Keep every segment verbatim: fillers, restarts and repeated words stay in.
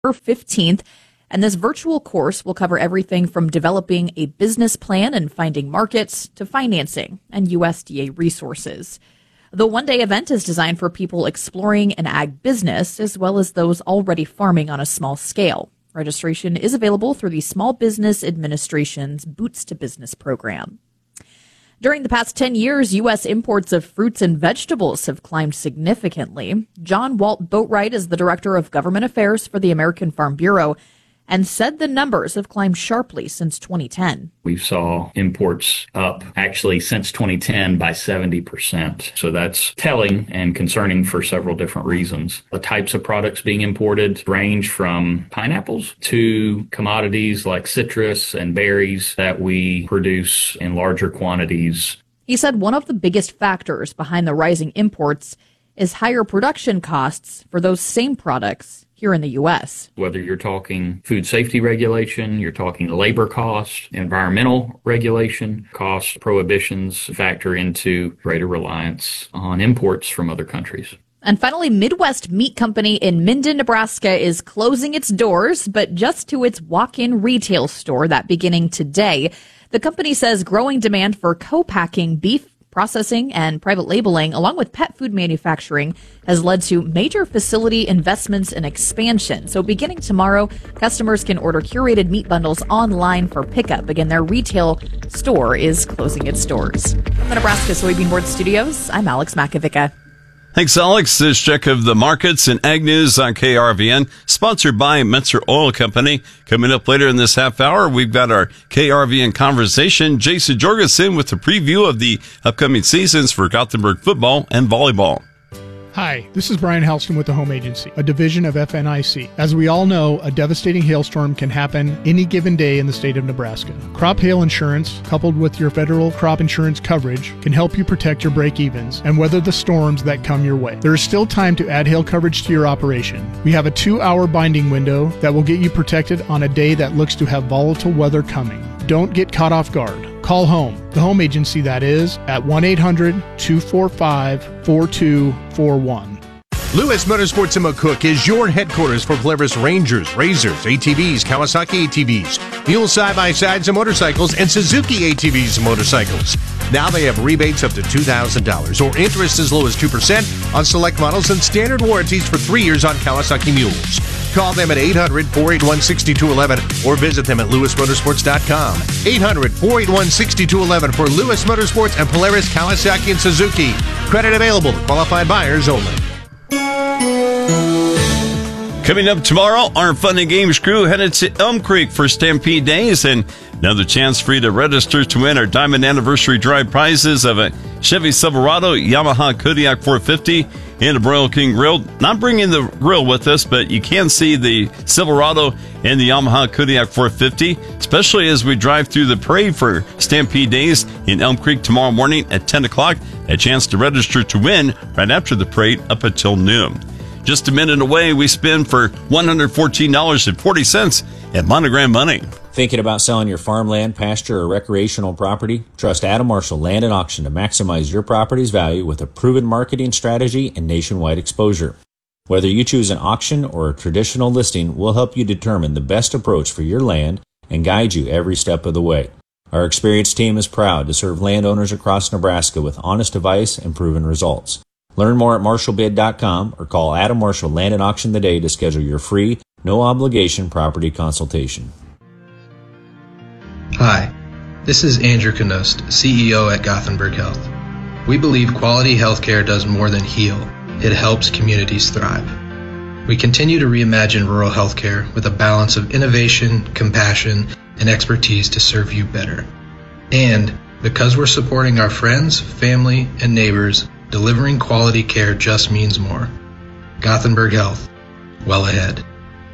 fifteenth. And this virtual course will cover everything from developing a business plan and finding markets to financing and U S D A resources. The one-day event is designed for people exploring an ag business as well as those already farming on a small scale. Registration is available through the Small Business Administration's Boots to Business program. During the past ten years, U S imports of fruits and vegetables have climbed significantly. John Walt Boatwright is the Director of Government Affairs for the American Farm Bureau and said the numbers have climbed sharply since twenty ten. We saw imports up actually since twenty ten by seventy percent. So that's telling and concerning for several different reasons. The types of products being imported range from pineapples to commodities like citrus and berries that we produce in larger quantities. He said one of the biggest factors behind the rising imports is higher production costs for those same products here in the U S. Whether you're talking food safety regulation, you're talking labor cost, environmental regulation, cost prohibitions factor into greater reliance on imports from other countries. And finally, Midwest Meat Company in Minden, Nebraska is closing its doors, but just to its walk-in retail store, that beginning today. The company says growing demand for co-packing beef processing and private labeling, along with pet food manufacturing, has led to major facility investments and expansion. So beginning tomorrow, customers can order curated meat bundles online for pickup. Again, their retail store is closing its doors. From the Nebraska Soybean Board Studios, I'm Alex Makovica. Thanks, Alex. This check of the markets and ag news on K R V N, sponsored by Metzer Oil Company. Coming up later in this half hour, we've got our K R V N conversation. Jason Jorgensen with a preview of the upcoming seasons for Gothenburg football and volleyball. Hi, this is Brian Halston with the Home Agency, a division of F N I C. As we all know, a devastating hailstorm can happen any given day in the state of Nebraska. Crop hail insurance, coupled with your federal crop insurance coverage, can help you protect your break-evens and weather the storms that come your way. There is still time to add hail coverage to your operation. We have a two-hour binding window that will get you protected on a day that looks to have volatile weather coming. Don't get caught off guard. Call home, the Home Agency that is, at one eight hundred two four five four two four one. Lewis Motorsports in McCook is your headquarters for Polaris Rangers, Razors, A T Vs, Kawasaki A T Vs, Mule side-by-sides and motorcycles, and Suzuki A T Vs and motorcycles. Now they have rebates up to two thousand dollars or interest as low as two percent on select models and standard warranties for three years on Kawasaki Mules. Call them at eight hundred four eight one six two one one or visit them at lewis motorsports dot com. eight hundred four eight one six two one one for Lewis Motorsports and Polaris, Kawasaki, and Suzuki. Credit available to qualified buyers only. Coming up tomorrow, our Fun and Games crew headed to Elm Creek for Stampede Days, and another chance for you to register to win our Diamond Anniversary Drive prizes of a Chevy Silverado, Yamaha Kodiak four fifty, and a Royal King grill. Not bringing the grill with us, but you can see the Silverado and the Yamaha Kodiak four fifty, especially as we drive through the parade for Stampede Days in Elm Creek tomorrow morning at ten o'clock. A chance to register to win right after the parade up until noon. Just a minute away, we spin for one hundred fourteen dollars and forty cents at Monogram Money. Thinking about selling your farmland, pasture, or recreational property? Trust Adam Marshall Land and Auction to maximize your property's value with a proven marketing strategy and nationwide exposure. Whether you choose an auction or a traditional listing, we'll help you determine the best approach for your land and guide you every step of the way. Our experienced team is proud to serve landowners across Nebraska with honest advice and proven results. Learn more at marshall bid dot com or call Adam Marshall Land and Auction today to schedule your free, no-obligation property consultation. Hi, this is Andrew Knost, C E O at Gothenburg Health. We believe quality healthcare does more than heal. It helps communities thrive. We continue to reimagine rural healthcare with a balance of innovation, compassion, and expertise to serve you better. And because we're supporting our friends, family, and neighbors, delivering quality care just means more. Gothenburg Health, well ahead.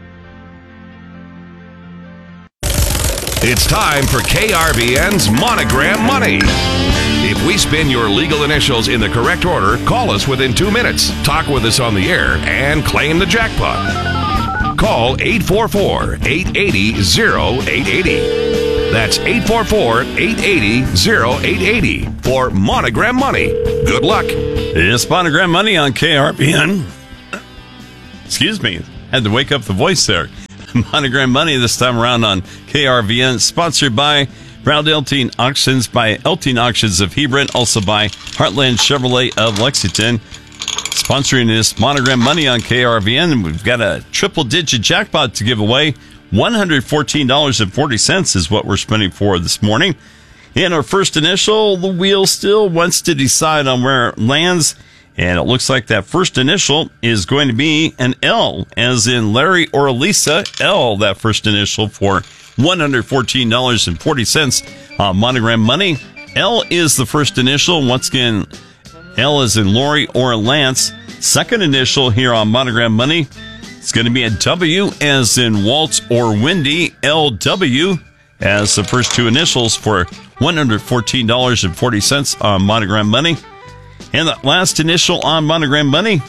It's time for K R V N's Monogram Money. If we spin your legal initials in the correct order, call us within two minutes, talk with us on the air, and claim the jackpot. Call eight four four, eight eight zero, zero eight eight zero. That's eight four four, eight eight zero, zero eight eight zero for Monogram Money. Good luck. It's Monogram Money on K R V N. Excuse me. Had to wake up the voice there. Monogram Money this time around on K R V N, sponsored by Proud Elting Auctions, by Elting Auctions of Hebron, also by Heartland Chevrolet of Lexington. Sponsoring this Monogram Money on K R V N, and we've got a triple-digit jackpot to give away. one hundred fourteen dollars and forty cents is what we're spending for this morning. And our first initial, the wheel still wants to decide on where it lands. And it looks like that first initial is going to be an L, as in Larry or Lisa. L, that first initial, for one hundred fourteen dollars and forty cents on Monogram Money. L is the first initial. Once again, L is in Lori or Lance. Second initial here on Monogram Money, it's going to be a W, as in Walt or Wendy. L W as the first two initials for one hundred fourteen dollars and forty cents on Monogram Money. And that last initial on Monogram Money,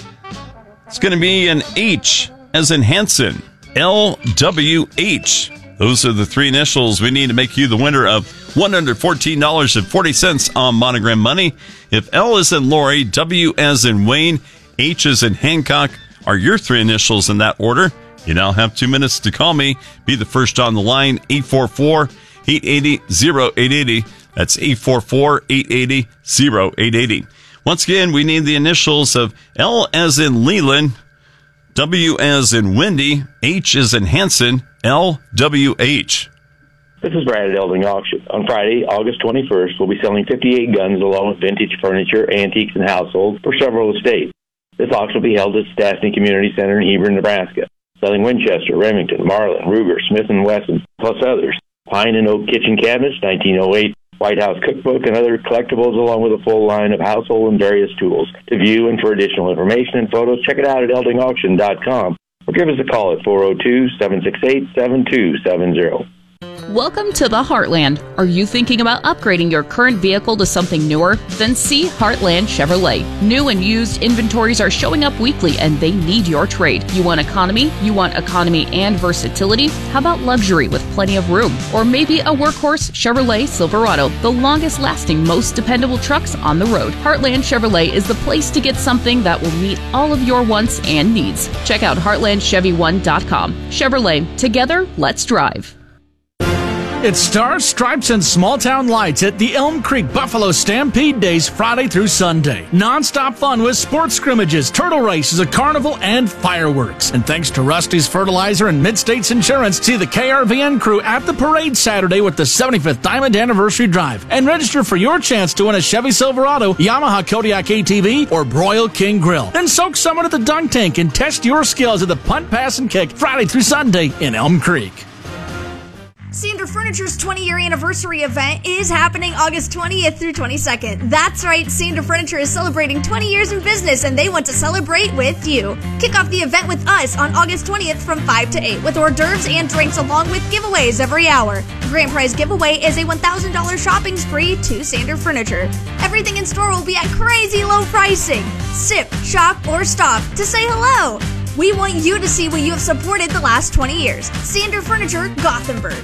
it's going to be an H, as in Hanson. L W H. Those are the three initials we need to make you the winner of one hundred fourteen dollars and forty cents on Monogram Money. If L is in Lori, W as in Wayne, H as in Hancock are your three initials in that order, you now have two minutes to call me. Be the first on the line, eight four four, eight eight zero, zero eight eight zero. That's eight four four, eight eight zero, zero eight eight zero. Once again, we need the initials of L as in Leland, W as in Wendy, H as in Hanson, L W H. This is Brad at Elding Auction. On Friday, August twenty-first, we'll be selling fifty-eight guns along with vintage furniture, antiques, and households for several estates. This auction will be held at Stastny Community Center in Hebron, Nebraska, selling Winchester, Remington, Marlin, Ruger, Smith and Wesson, plus others. Pine and oak kitchen cabinets, nineteen oh eight, White House cookbook, and other collectibles, along with a full line of household and various tools. To view and for additional information and photos, check it out at elding auction dot com or give us a call at four oh two, seven six eight, seven two seven zero. Welcome to the Heartland. Are you thinking about upgrading your current vehicle to something newer? Then see Heartland Chevrolet. New and used inventories are showing up weekly, and they need your trade. You want economy? You want economy and versatility? How about luxury with plenty of room? Or maybe a workhorse Chevrolet Silverado, the longest lasting, most dependable trucks on the road. Heartland Chevrolet is the place to get something that will meet all of your wants and needs. Check out heartland chevy one dot com. Chevrolet, together, let's drive. It's Stars, Stripes, and Small Town Lights at the Elm Creek Buffalo Stampede Days, Friday through Sunday. Non-stop fun with sports scrimmages, turtle races, a carnival, and fireworks. And thanks to Rusty's Fertilizer and Mid-States Insurance, see the K R V N crew at the parade Saturday with the seventy-fifth Diamond Anniversary Drive. And register for your chance to win a Chevy Silverado, Yamaha Kodiak A T V, or Broil King Grill. Then soak someone at the dunk tank and test your skills at the punt, pass, and kick Friday through Sunday in Elm Creek. Sander Furniture's twenty-year anniversary event is happening August twentieth through twenty-second. That's right, Sander Furniture is celebrating twenty years in business, and they want to celebrate with you. Kick off the event with us on August twentieth from five to eight with hors d'oeuvres and drinks along with giveaways every hour. Grand prize giveaway is a one thousand dollars shopping spree to Sander Furniture. Everything in store will be at crazy low pricing. Sip, shop, or stop to say hello. We want you to see what you have supported the last twenty years. Sander Furniture, Gothenburg.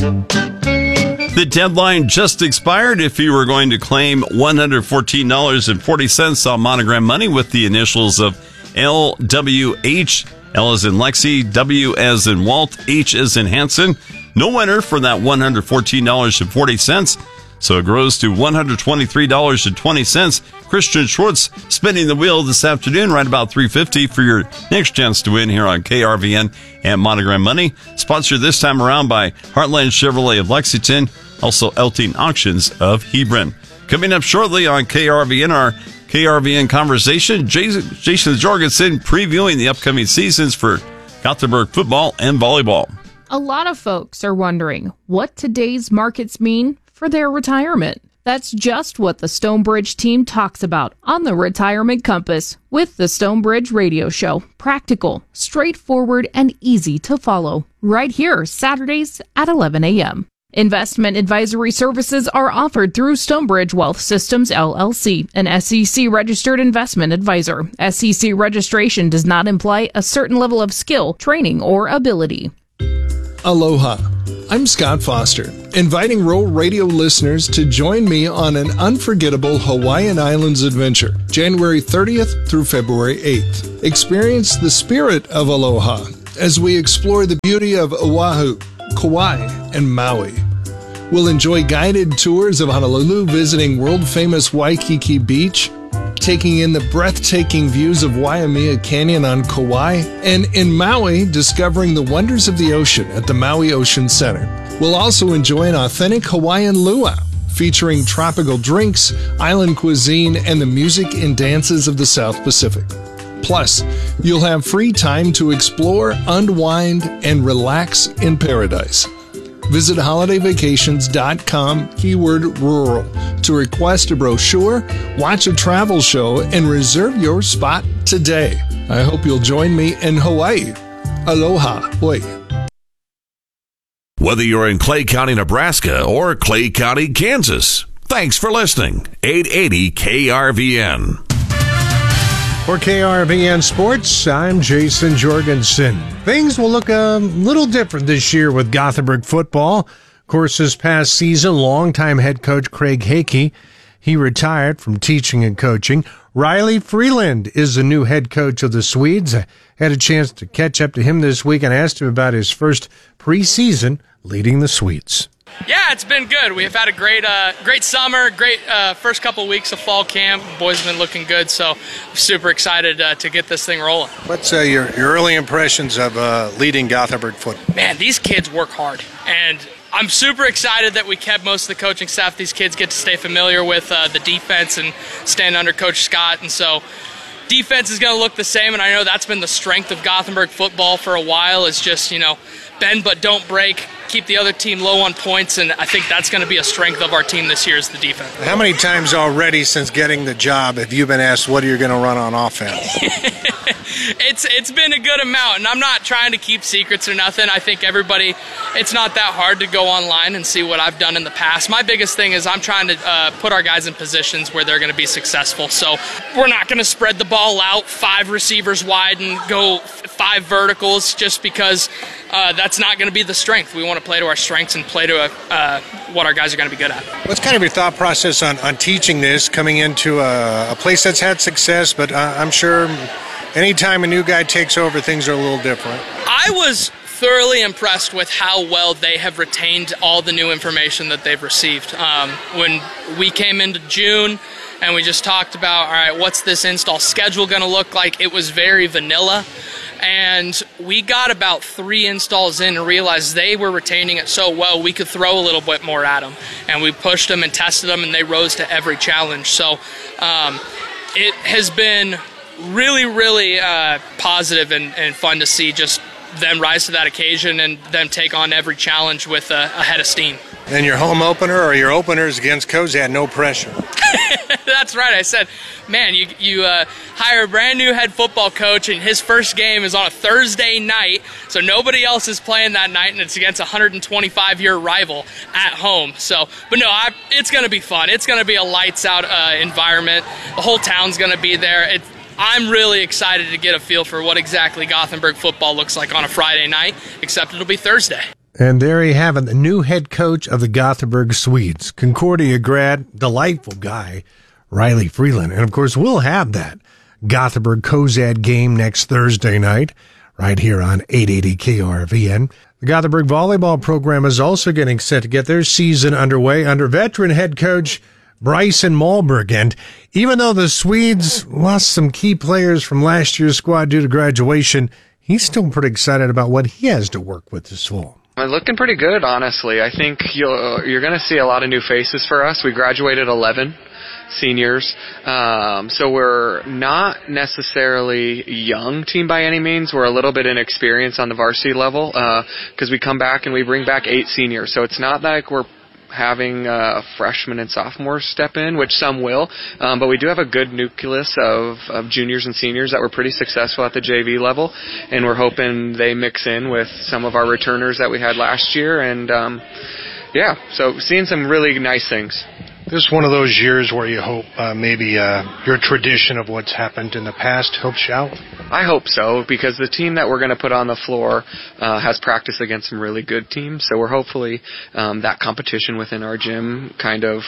The deadline just expired if you were going to claim one hundred fourteen dollars and forty cents on Monogram Money with the initials of L W H. L as in Lexi, W as in Walt, H as in Hanson. No winner for that one hundred fourteen dollars and forty cents. So it grows to one hundred twenty-three dollars and twenty cents. Christian Schwartz spinning the wheel this afternoon, right about three fifty for your next chance to win here on K R V N and Monogram Money. Sponsored this time around by Heartland Chevrolet of Lexington, also Elting Auctions of Hebron. Coming up shortly on K R V N, our K R V N Conversation, Jason, Jason Jorgensen previewing the upcoming seasons for Gothenburg football and volleyball. A lot of folks are wondering what today's markets mean for their retirement. That's just what the Stonebridge team talks about on the Retirement Compass with the Stonebridge Radio Show. Practical, straightforward, and easy to follow. Right here, Saturdays at eleven a.m. Investment advisory services are offered through Stonebridge Wealth Systems, L L C, an S E C-registered investment advisor. S E C registration does not imply a certain level of skill, training, or ability. Aloha. I'm Scott Foster, inviting Rural Radio listeners to join me on an unforgettable Hawaiian Islands adventure, January thirtieth through February eighth. Experience the spirit of aloha as we explore the beauty of Oahu, Kauai, and Maui. We'll enjoy guided tours of Honolulu, visiting world-famous Waikiki Beach, taking in the breathtaking views of Waimea Canyon on Kauai, and in Maui, discovering the wonders of the ocean at the Maui Ocean Center. We'll also enjoy an authentic Hawaiian luau, featuring tropical drinks, island cuisine, and the music and dances of the South Pacific. Plus, you'll have free time to explore, unwind, and relax in paradise. Visit holiday vacations dot com, keyword rural, to request a brochure, watch a travel show, and reserve your spot today. I hope you'll join me in Hawaii. Aloha, hoi. Whether you're in Clay County, Nebraska, or Clay County, Kansas, thanks for listening. eight eighty K R V N. For K R V N Sports, I'm Jason Jorgensen. Things will look a little different this year with Gothenburg football. Of course, this past season, longtime head coach Craig Hakey, he retired from teaching and coaching. Riley Freeland is the new head coach of the Swedes. I had a chance to catch up to him this week and asked him about his first preseason leading the Swedes. Yeah, it's been good. We've had a great uh, great summer, great uh, first couple of weeks of fall camp. Boys have been looking good, so I'm super excited uh, to get this thing rolling. What's uh, your, your early impressions of uh, leading Gothenburg football? Man, these kids work hard, and I'm super excited that we kept most of the coaching staff. These kids get to stay familiar with uh, the defense and stand under Coach Scott, and so defense is going to look the same, and I know that's been the strength of Gothenburg football for a while, is just, you know, bend but don't break, keep the other team low on points, and I think that's going to be a strength of our team this year is the defense. How many times already since getting the job have you been asked what are you going to run on offense? it's it's been a good amount, and I'm not trying to keep secrets or nothing. I think everybody, it's not that hard to go online and see what I've done in the past. My biggest thing is I'm trying to uh, put our guys in positions where they're going to be successful. So we're not going to spread the ball out five receivers wide and go five verticals just because uh, that's not going to be the strength. We want to play to our strengths and play to uh, what our guys are going to be good at. What's kind of your thought process on, on teaching this, coming into a, a place that's had success, but uh, I'm sure anytime a new guy takes over, things are a little different. I was thoroughly impressed with how well they have retained all the new information that they've received. Um, when we came into June and we just talked about, all right, what's this install schedule going to look like? It was very vanilla. And we got about three installs in and realized they were retaining it so well we could throw a little bit more at them. And we pushed them and tested them, and they rose to every challenge. So um, it has been really, really uh, positive and, and fun to see just them rise to that occasion and them take on every challenge with a, a head of steam. And your home opener or your openers against Cozad, no pressure. That's right. I said, man, you you uh, hire a brand new head football coach, and his first game is on a Thursday night, so nobody else is playing that night, and it's against a one hundred twenty-five year rival at home. So, but no, I, it's going to be fun. It's going to be a lights out uh, environment. The whole town's going to be there. It, I'm really excited to get a feel for what exactly Gothenburg football looks like on a Friday night, except it'll be Thursday. And there you have it, the new head coach of the Gothenburg Swedes, Concordia grad, delightful guy, Riley Freeland. And, of course, we'll have that Gothenburg-Cozad game next Thursday night right here on eight eighty K R V N. The Gothenburg volleyball program is also getting set to get their season underway under veteran head coach Bryson Malberg. And even though the Swedes lost some key players from last year's squad due to graduation, he's still pretty excited about what he has to work with this fall. Looking pretty good, honestly. I think you'll, you're going to see a lot of new faces for us. We graduated eleven seniors, um, so we're not necessarily a young team by any means. We're a little bit inexperienced on the varsity level because uh, we come back and we bring back eight seniors. So it's not like we're having uh, freshmen and sophomores step in, which some will, um, but we do have a good nucleus of, of juniors and seniors that were pretty successful at the J V level, and we're hoping they mix in with some of our returners that we had last year, and um, yeah, so seeing some really nice things. This is one of those years where you hope uh, maybe uh, your tradition of what's happened in the past helps you out. I hope so, because the team that we're going to put on the floor uh, has practiced against some really good teams. So we're hopefully um, that competition within our gym kind of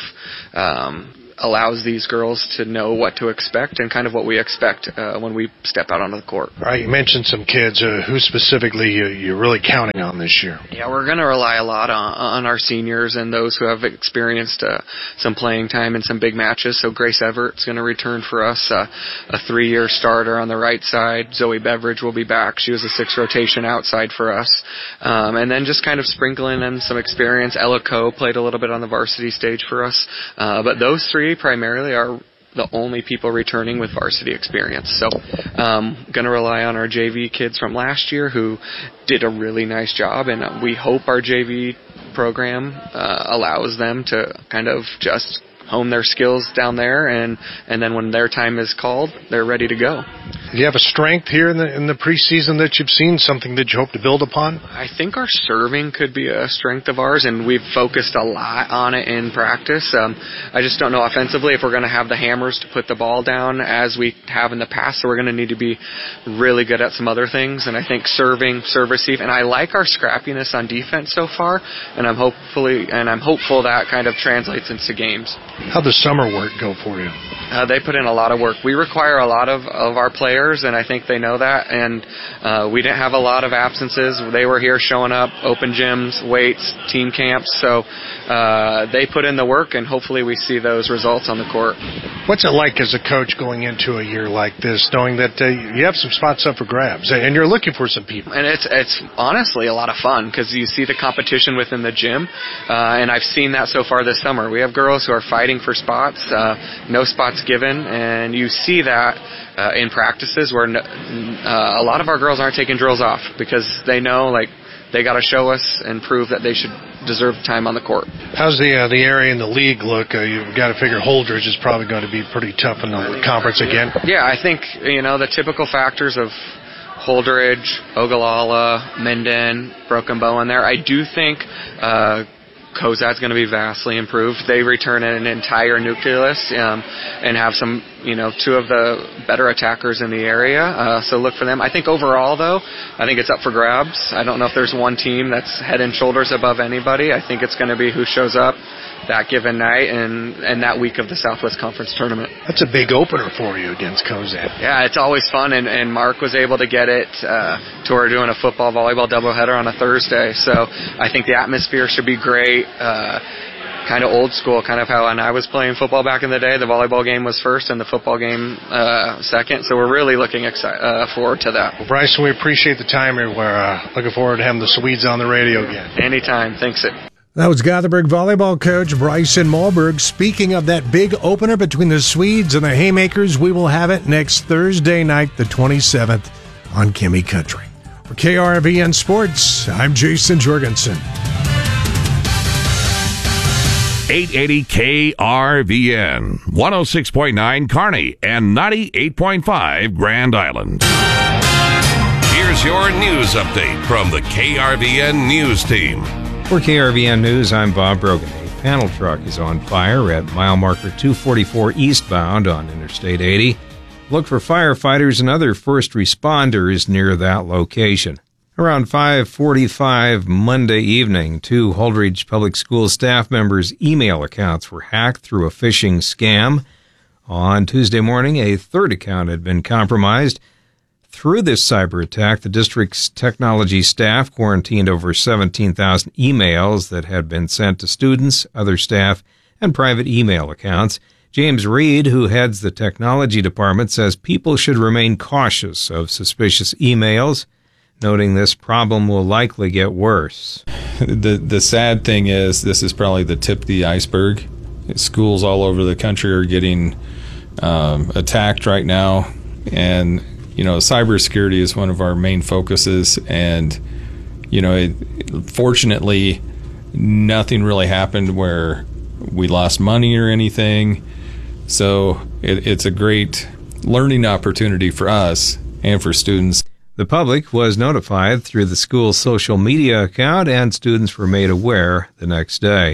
um, allows these girls to know what to expect and kind of what we expect uh, when we step out onto the court. All right, you mentioned some kids. Uh, who specifically you, you're really counting on this year? Yeah, we're going to rely a lot on, on our seniors and those who have experienced uh, some playing time in some big matches. So Grace Everett's going to return for us, uh, a three-year starter on the right side. Zoe Beveridge will be back. She was a six rotation outside for us. Um, and then just kind of sprinkling in some experience. Ella Coe played a little bit on the varsity stage for us. Uh, but those three primarily are the only people returning with varsity experience. So um, going to rely on our J V kids from last year who did a really nice job, and we hope our J V program uh, allows them to kind of just hone their skills down there, and, and then when their time is called, they're ready to go. Do you have a strength here in the in the preseason that you've seen, something that you hope to build upon? I think our serving could be a strength of ours, and we've focused a lot on it in practice. Um, I just don't know offensively if we're going to have the hammers to put the ball down as we have in the past, so we're going to need to be really good at some other things, and I think serving, serve, receive, and I like our scrappiness on defense so far, and I'm hopefully and I'm hopeful that kind of translates into games. How'd the summer work go for you? Uh, they put in a lot of work. We require a lot of, of our players, and I think they know that. And uh, we didn't have a lot of absences. They were here showing up, open gyms, weights, team camps. So uh, they put in the work, and hopefully we see those results on the court. What's it like as a coach going into a year like this, knowing that uh, you have some spots up for grabs, and you're looking for some people? And it's it's honestly a lot of fun because you see the competition within the gym, uh, and I've seen that so far this summer. We have girls who are fighting for spots, uh, no spots given, and you see that uh, in practices where no, uh, a lot of our girls aren't taking drills off because they know, like, they got to show us and prove that they should deserve time on the court. How's the uh, the area in the league look? Uh, you've got to figure Holdridge is probably going to be pretty tough in the conference again. Yeah, I think, you know, the typical factors of Holdridge, Ogallala, Minden, Broken Bow in there. I do think uh, Cozad's going to be vastly improved. They return an entire nucleus um, and have some, you know, two of the better attackers in the area. Uh, so look for them. I think overall, though, I think it's up for grabs. I don't know if there's one team that's head and shoulders above anybody. I think it's going to be who shows up that given night and, and that week of the Southwest Conference Tournament. That's a big opener for you against Cozad. Yeah, it's always fun, and, and Mark was able to get it uh, to where we're doing a football volleyball doubleheader on a Thursday. So I think the atmosphere should be great. Uh, kind of old school, kind of how when I was playing football back in the day, the volleyball game was first and the football game uh, second. So we're really looking exci- uh, forward to that. Well, Bryson, we appreciate the time here. We're uh, looking forward to having the Swedes on the radio again. Anytime. Thanks. It. That was Gothenburg volleyball coach Bryson Malberg. Speaking of that big opener between the Swedes and the Haymakers, we will have it next Thursday night, the twenty-seventh, on Kimmy Country. For K R V N Sports, I'm Jason Jorgensen. eight eighty K R V N, one oh six point nine Kearney, and ninety-eight point five Grand Island. Here's your news update from the K R V N News Team. For K R V N News, I'm Bob Brogan. A panel truck is on fire at mile marker two forty-four eastbound on Interstate eighty. Look for firefighters and other first responders near that location. Around five forty-five Monday evening, two Holdridge Public School staff members' email accounts were hacked through a phishing scam. On Tuesday morning, a third account had been compromised. Through this cyber attack, the district's technology staff quarantined over seventeen thousand emails that had been sent to students, other staff, and private email accounts. James Reed, who heads the technology department, says people should remain cautious of suspicious emails, noting this problem will likely get worse. The the sad thing is this is probably the tip of the iceberg. Schools all over the country are getting um, attacked right now, and you know, cybersecurity is one of our main focuses, and you know, it, fortunately, nothing really happened where we lost money or anything. So it, it's a great learning opportunity for us and for students. The public was notified through the school's social media account, and students were made aware the next day.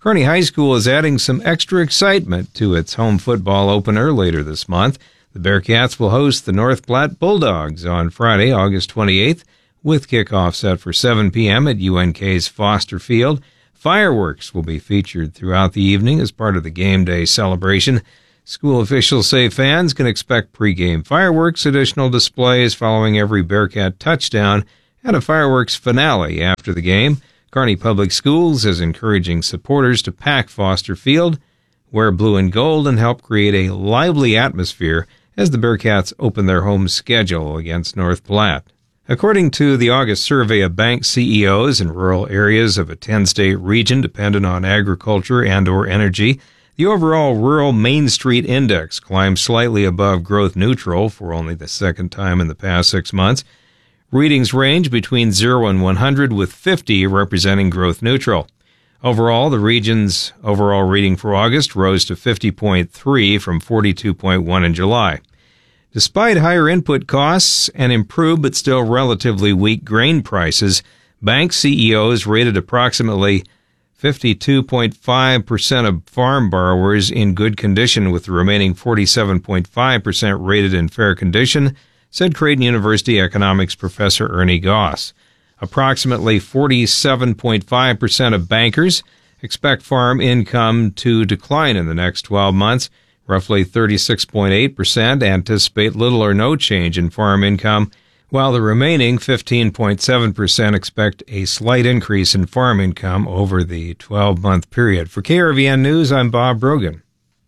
Kearney High School is adding some extra excitement to its home football opener later this month. The Bearcats will host the North Platte Bulldogs on Friday, August twenty-eighth, with kickoff set for seven p.m. at U N K's Foster Field. Fireworks will be featured throughout the evening as part of the game day celebration. School officials say fans can expect pregame fireworks, additional displays following every Bearcat touchdown, and a fireworks finale after the game. Kearney Public Schools is encouraging supporters to pack Foster Field, wear blue and gold, and help create a lively atmosphere as the Bearcats open their home schedule against North Platte. According to the August survey of bank C E Os in rural areas of a ten-state region dependent on agriculture and or energy, the overall rural Main Street Index climbed slightly above growth neutral for only the second time in the past six months. Readings range between zero and one hundred, with fifty representing growth neutral. Overall, the region's overall reading for August rose to fifty point three from forty-two point one in July. Despite higher input costs and improved but still relatively weak grain prices, bank C E Os rated approximately fifty-two point five percent of farm borrowers in good condition, with the remaining forty-seven point five percent rated in fair condition, said Creighton University economics professor Ernie Goss. Approximately forty-seven point five percent of bankers expect farm income to decline in the next twelve months. Roughly thirty-six point eight percent anticipate little or no change in farm income, while the remaining fifteen point seven percent expect a slight increase in farm income over the twelve-month period. For K R V N News, I'm Bob Brogan.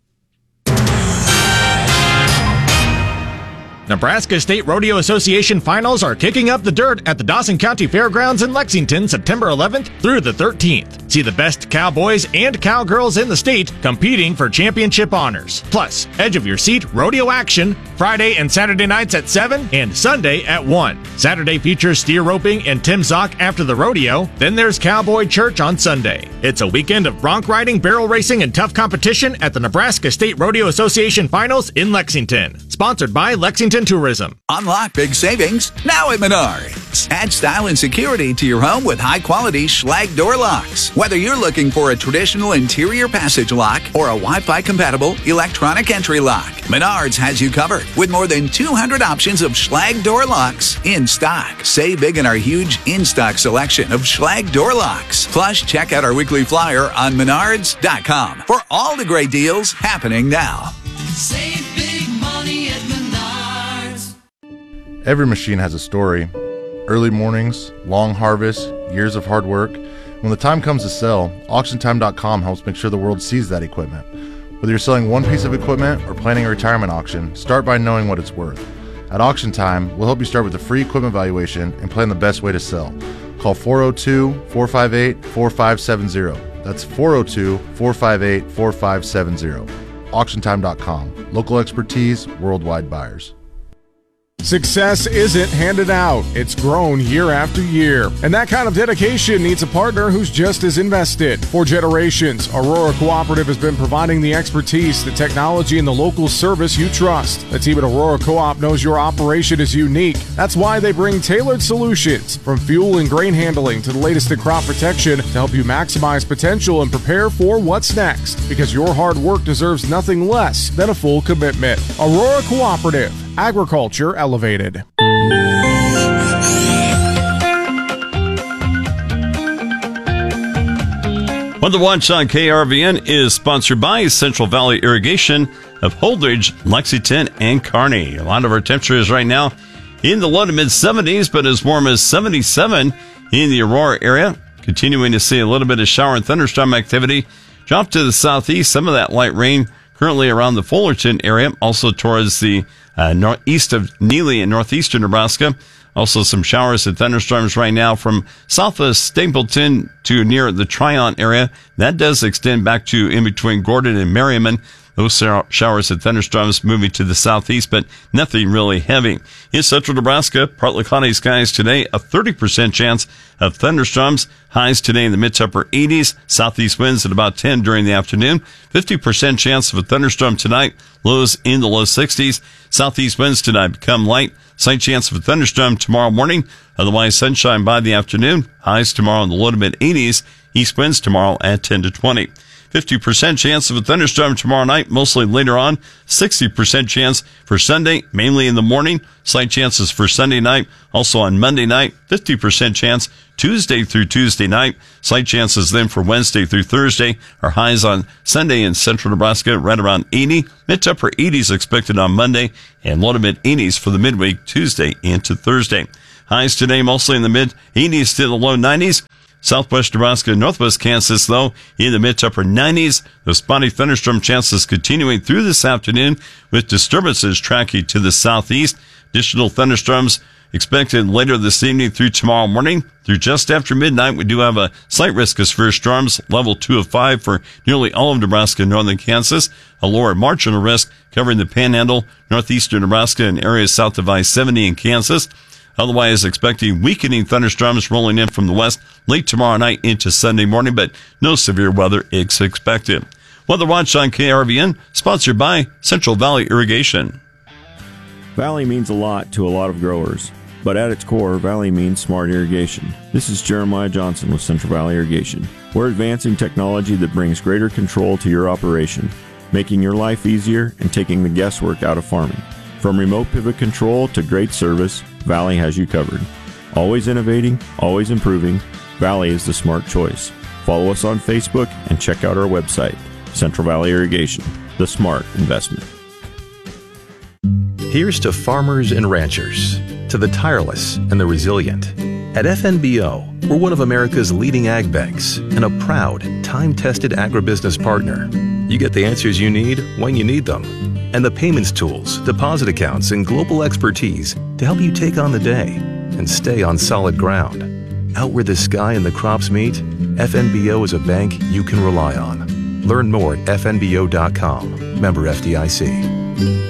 Nebraska State Rodeo Association finals are kicking up the dirt at the Dawson County Fairgrounds in Lexington September eleventh through the thirteenth. See the best cowboys and cowgirls in the state competing for championship honors. Plus, edge of your seat rodeo action Friday and Saturday nights at seven and Sunday at one. Saturday features steer roping and Tim Zock after the rodeo. Then there's Cowboy Church on Sunday. It's a weekend of bronc riding, barrel racing, and tough competition at the Nebraska State Rodeo Association finals in Lexington. Sponsored by Lexington Tourism. Unlock big savings now at Menards. Add style and security to your home with high-quality Schlage door locks. Whether you're looking for a traditional interior passage lock or a Wi-Fi compatible electronic entry lock, Menards has you covered with more than two hundred options of Schlage door locks in stock. Save big in our huge in-stock selection of Schlage door locks. Plus, check out our weekly flyer on menards dot com for all the great deals happening now. Save big money at Menards. Every machine has a story. Early mornings, long harvests, years of hard work. When the time comes to sell, auction time dot com helps make sure the world sees that equipment. Whether you're selling one piece of equipment or planning a retirement auction, start by knowing what it's worth. At Auction Time, we'll help you start with a free equipment valuation and plan the best way to sell. Call four oh two, four five eight, four five seven zero. That's four oh two, four five eight, four five seven zero. auction time dot com. Local expertise, worldwide buyers. Success isn't handed out. It's grown year after year. And that kind of dedication needs a partner who's just as invested. For generations, Aurora Cooperative has been providing the expertise, the technology, and the local service you trust. The team at Aurora Co-op knows your operation is unique. That's why they bring tailored solutions, from fuel and grain handling to the latest in crop protection, to help you maximize potential and prepare for what's next. Because your hard work deserves nothing less than a full commitment. Aurora Cooperative. Agriculture elevated. One the Watch on K R V N is sponsored by Central Valley Irrigation of Holdridge, Lexington, and Kearney. A lot of our temperatures right now in the low to mid seventies, but as warm as seventy-seven in the Aurora area. Continuing to see a little bit of shower and thunderstorm activity. Drop to the southeast, some of that light rain currently around the Fullerton area, also towards the uh, northeast of Neely in northeastern Nebraska. Also some showers and thunderstorms right now from south of Stapleton to near the Tryon area. That does extend back to in between Gordon and Merriman. Those showers and thunderstorms moving to the southeast, but nothing really heavy. In central Nebraska, partly cloudy skies today, a thirty percent chance of thunderstorms. Highs today in the mid to upper eighties. Southeast winds at about ten during the afternoon. fifty percent chance of a thunderstorm tonight. Lows in the low sixties. Southeast winds tonight become light. Slight chance of a thunderstorm tomorrow morning. Otherwise, sunshine by the afternoon. Highs tomorrow in the low to mid eighties. East winds tomorrow at ten to twenty. fifty percent chance of a thunderstorm tomorrow night, mostly later on. sixty percent chance for Sunday, mainly in the morning. Slight chances for Sunday night. Also on Monday night, fifty percent chance Tuesday through Tuesday night. Slight chances then for Wednesday through Thursday. Our highs on Sunday in central Nebraska right around eighty. Mid to upper eighties expected on Monday and low to mid eighties for the midweek Tuesday into Thursday. Highs today mostly in the mid eighties to the low nineties. Southwest Nebraska and northwest Kansas, though, in the mid to upper nineties. The spotty thunderstorm chances continuing through this afternoon with disturbances tracking to the southeast. Additional thunderstorms expected later this evening through tomorrow morning. Through just after midnight, we do have a slight risk of severe storms, level two of five for nearly all of Nebraska and northern Kansas. A lower marginal risk covering the Panhandle, northeastern Nebraska, and areas south of I seventy in Kansas. Otherwise, expecting weakening thunderstorms rolling in from the west late tomorrow night into Sunday morning, but no severe weather is expected. Weather Watch on K R V N, sponsored by Central Valley Irrigation. Valley means a lot to a lot of growers, but at its core, Valley means smart irrigation. This is Jeremiah Johnson with Central Valley Irrigation. We're advancing technology that brings greater control to your operation, making your life easier and taking the guesswork out of farming. From remote pivot control to great service, Valley has you covered. Always innovating, always improving, Valley is the smart choice. Follow us on Facebook and check out our website, Central Valley Irrigation, the smart investment. Here's to farmers and ranchers, to the tireless and the resilient. At F N B O, we're one of America's leading ag banks and a proud, time-tested agribusiness partner. You get the answers you need when you need them, and the payments tools, deposit accounts, and global expertise to help you take on the day and stay on solid ground. Out where the sky and the crops meet, F N B O is a bank you can rely on. Learn more at F N B O dot com. Member F D I C.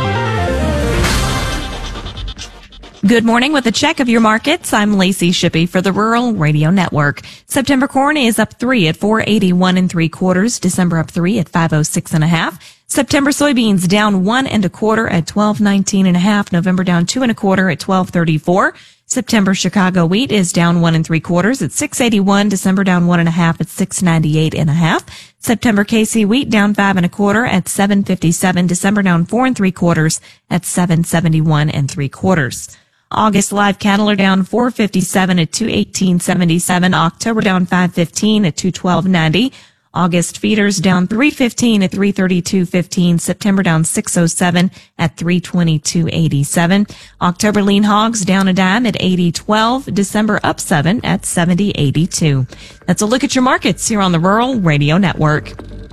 Good morning with a check of your markets. I'm Lacey Shippey for the Rural Radio Network. September corn is up three at four eighty-one and three quarters. December up three at five oh six and a half. September soybeans down one and a quarter at twelve nineteen and a half. November down two and a quarter at twelve thirty-four. September Chicago wheat is down one and three quarters at six eighty-one. December down one and a half at six ninety-eight and a half. September K C wheat down five and a quarter at seven fifty-seven. December down four and three quarters at seven seventy-one and three quarters. August live cattle are down four fifty-seven at two eighteen seventy-seven. October down five fifteen at two twelve ninety. August feeders down three fifteen at three thirty-two fifteen. September down six oh seven at three twenty-two eighty-seven. October lean hogs down a dime at eighty twelve. December up seven at seventy eighty-two. That's a look at your markets here on the Rural Radio Network.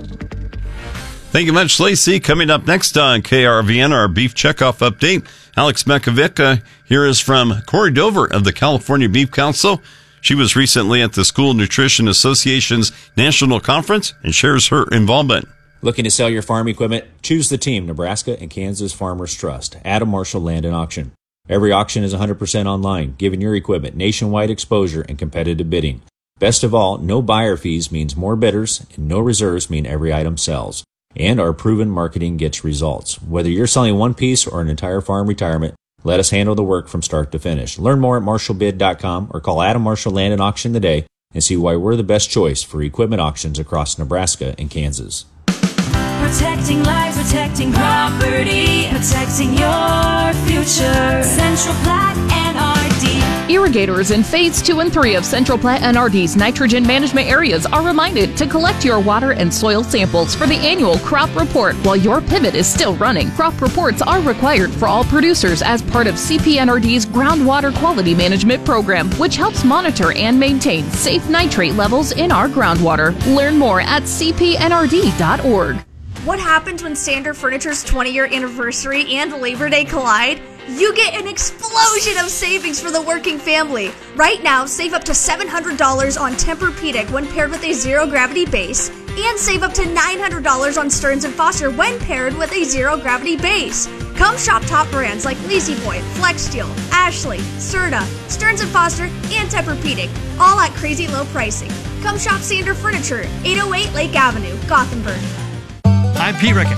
Thank you much, Lacey. Coming up next on K R V N, our beef checkoff update. Alex Mekovic uh, here is from Corey Dover of the California Beef Council. She was recently at the School Nutrition Association's National Conference and shares her involvement. Looking to sell your farm equipment? Choose the team Nebraska and Kansas Farmers Trust. Adam Marshall Land and Auction. Every auction is one hundred percent online, giving your equipment nationwide exposure and competitive bidding. Best of all, no buyer fees means more bidders, and no reserves mean every item sells. And our proven marketing gets results. Whether you're selling one piece or an entire farm retirement, let us handle the work from start to finish. Learn more at marshall bid dot com or call Adam Marshall Land and Auction today and see why we're the best choice for equipment auctions across Nebraska and Kansas. Protecting lives, protecting property, protecting your future. Central Platte N R D. Irrigators in Phase two and three of Central Platte N R D's nitrogen management areas are reminded to collect your water and soil samples for the annual crop report while your pivot is still running. Crop reports are required for all producers as part of C P N R D's groundwater quality management program, which helps monitor and maintain safe nitrate levels in our groundwater. Learn more at c p n r d dot org. What happens when Standard Furniture's twenty-year anniversary and Labor Day collide? You get an explosion of savings for the working family. Right now, save up to seven hundred dollars on Tempur-Pedic when paired with a zero-gravity base and save up to nine hundred dollars on Stearns and Foster when paired with a zero-gravity base. Come shop top brands like Lazy Boy, Flex Steel, Ashley, Serta, Stearns and Foster, and Tempur-Pedic, all at crazy low pricing. Come shop Sander Furniture, eight oh eight Lake Avenue, Gothenburg. I'm Pete Rickett.